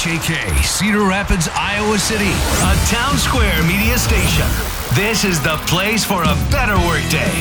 KKK, Cedar Rapids, Iowa City, a Town Square media station. This is the place for a better workday.